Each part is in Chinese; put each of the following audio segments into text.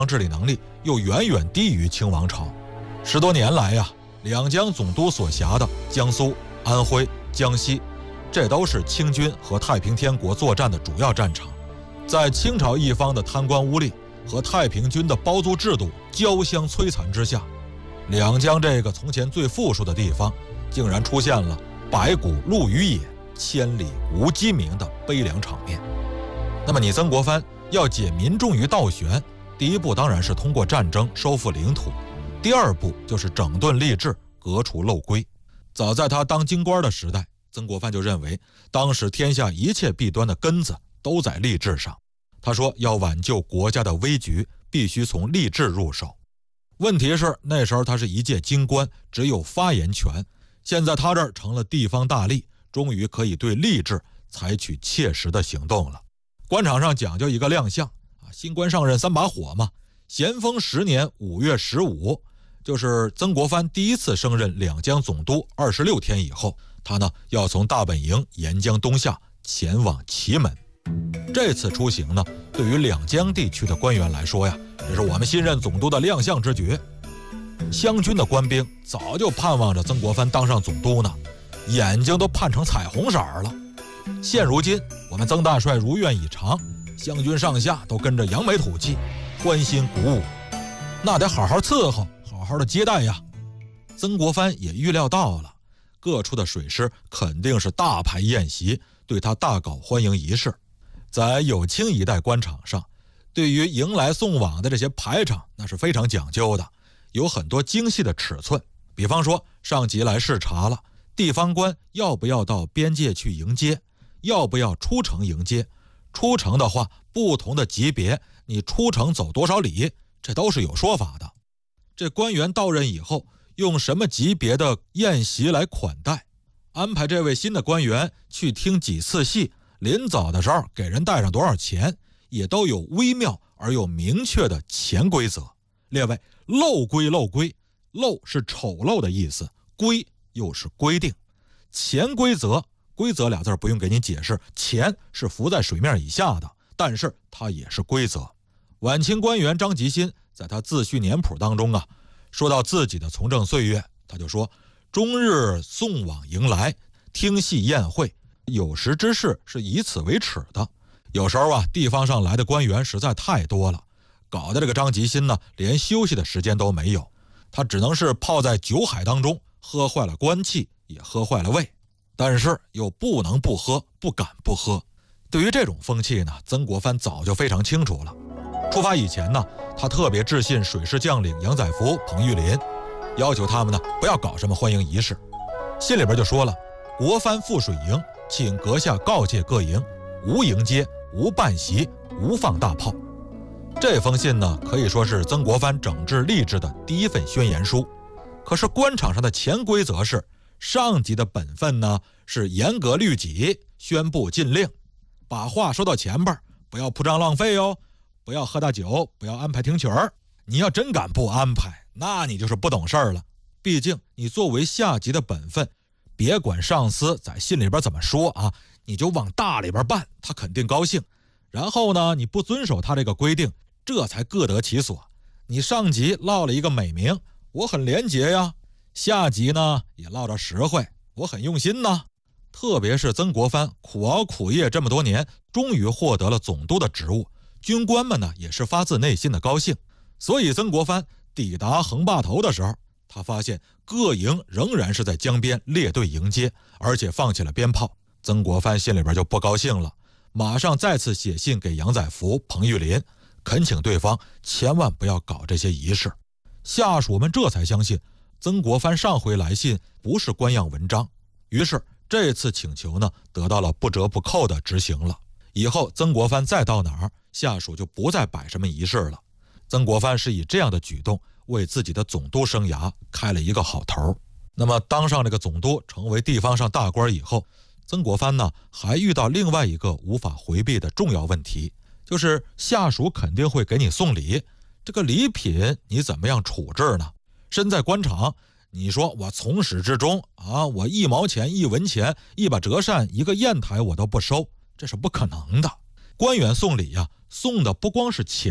治理能力又远远低于清王朝。10多年来呀，两江总督所辖的江苏、安徽、江西，这都是清军和太平天国作战的主要战场。在清朝一方的贪官污吏和太平军的包租制度交相摧残之下，两江这个从前最富庶的地方，竟然出现了百谷露于野，千里无鸡鸣的悲凉场面。那么你曾国藩要解民众于倒悬，第一步当然是通过战争收复领土，第二步就是整顿吏治，革除陋规。早在他当京官的时代，曾国藩就认为当时天下一切弊端的根子都在吏治上。他说要挽救国家的危局，必须从吏治入手。问题是那时候他是一介京官，只有发言权，现在他这儿成了地方大吏，终于可以对吏治采取切实的行动了。官场上讲究一个亮相新官上任3把火嘛。咸丰10年5月15，就是曾国藩第一次升任两江总督26天以后，他呢要从大本营沿江东下，前往祁门。这次出行呢，对于两江地区的官员来说呀，这是我们新任总督的亮相之举。湘军的官兵早就盼望着曾国藩当上总督呢，眼睛都盼成彩虹色了。现如今我们曾大帅如愿以偿，湘军上下都跟着扬眉吐气，欢欣鼓舞，那得好好伺候，好好的接待呀。曾国藩也预料到了，各处的水师肯定是大排宴席，对他大搞欢迎仪式。在有清一带官场上，对于迎来送往的这些排场，那是非常讲究的，有很多精细的尺寸。比方说上级来视察了，地方官要不要到边界去迎接，要不要出城迎接，出城的话不同的级别你出城走多少里，这都是有说法的。这官员到任以后用什么级别的宴席来款待，安排这位新的官员去听几次戏，临走的时候给人带上多少钱，也都有微妙而又明确的潜规则。列位，陋规，陋是丑陋的意思，规又是规定。潜规则，规则俩字不用给你解释，潜是浮在水面以下的，但是它也是规则。晚清官员张吉新在他自序年谱当中说到自己的从政岁月，他就说终日送往迎来，听戏宴会，有时之事是以此为耻的。有时候地方上来的官员实在太多了，搞得这个张吉新呢连休息的时间都没有，他只能是泡在酒海当中，喝坏了官气，也喝坏了胃，但是又不能不喝，不敢不喝。对于这种风气呢，曾国藩早就非常清楚了。出发以前呢，他特别致信水师将领杨载福、彭玉麟，要求他们呢不要搞什么欢迎仪式。信里边就说了，国藩赴水营，请阁下告诫各营，无迎接，无办席，无放大炮。这封信呢，可以说是曾国藩整治吏治的第一份宣言书。可是官场上的潜规则是，上级的本分呢是严格律己，宣布禁令，把话说到前边，不要铺张浪费哦，不要喝大酒，不要安排听曲儿。你要真敢不安排，那你就是不懂事儿了。毕竟你作为下级的本分，别管上司在信里边怎么说你就往大里边办，他肯定高兴。然后呢，你不遵守他这个规定，这才各得其所。你上级落了一个美名，我很廉洁呀；下级呢也落着实惠，我很用心呐。特别是曾国藩苦熬苦业这么多年，终于获得了总督的职务，军官们呢也是发自内心的高兴。所以曾国藩抵达横坝头的时候，他发现各营仍然是在江边列队迎接，而且放起了鞭炮。曾国藩心里边就不高兴了，马上再次写信给杨载福、彭玉麟，恳请对方千万不要搞这些仪式。下属们这才相信曾国藩上回来信不是官样文章，于是这次请求呢得到了不折不扣的执行了。以后曾国藩再到哪儿，下属就不再摆什么仪式了。曾国藩是以这样的举动为自己的总督生涯开了一个好头。那么当上这个总督，成为地方上大官以后，曾国藩呢还遇到另外一个无法回避的重要问题，就是下属肯定会给你送礼，这个礼品你怎么样处置呢？身在官场，你说我从始至终我1毛钱、1文钱、1把折扇、1个砚台我都不收，这是不可能的。官员送礼送的不光是钱，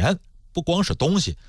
不光是东西，